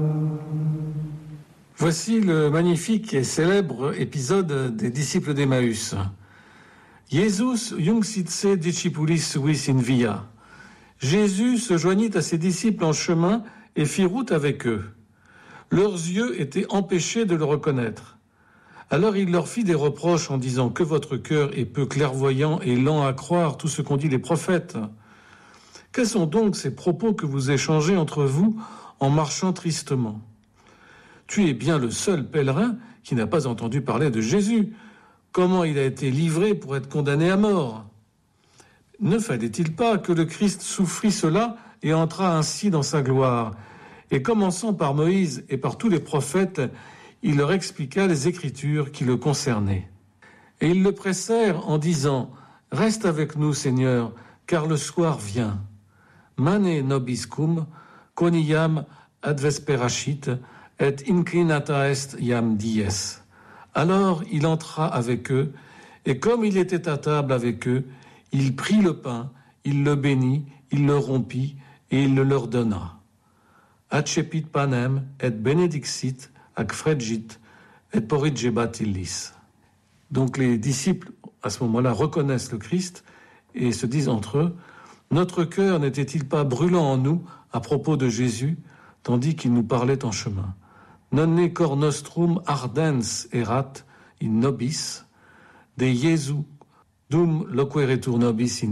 Voici le magnifique et célèbre épisode des disciples d'Emmaüs. Jesus junxitse discipulis suis in via. Jésus se joignit à ses disciples en chemin et fit route avec eux. Leurs yeux étaient empêchés de le reconnaître. Alors il leur fit des reproches en disant que votre cœur est peu clairvoyant et lent à croire tout ce qu'ont dit les prophètes. Quels sont donc ces propos que vous échangez entre vous en marchant tristement ? Tu es bien le seul pèlerin qui n'a pas entendu parler de Jésus. Comment il a été livré pour être condamné à mort ? Ne fallait-il pas que le Christ souffrit cela et entra ainsi dans sa gloire ? Et commençant par Moïse et par tous les prophètes, il leur expliqua les Écritures qui le concernaient. Et ils le pressèrent en disant « Reste avec nous, Seigneur, car le soir vient. Mane nobiscum, coniam advesperacit, et inclinata est iam dies. » Alors il entra avec eux, et comme il était à table avec eux, il prit le pain, il le bénit, il le rompit, et il le leur donna. Accepit panem, et benedixit, ac fregit, et porrigebat illis. Donc les disciples, à ce moment-là, reconnaissent le Christ, et se disent entre eux, « Notre cœur n'était-il pas brûlant en nous à propos de Jésus, tandis qu'il nous parlait en chemin ? Nonne cor nostrum ardens erat in nobis, de Jesu dum loqueretur nobis in vir. »